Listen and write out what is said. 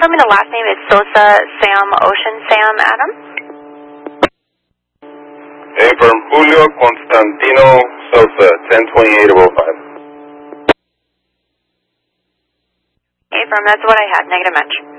confirm me the last name is Sosa Sam Ocean Sam Adam? Affirm. Julio Constantino Sosa, 1028 of 05. Affirm, that's what I had. Negative match.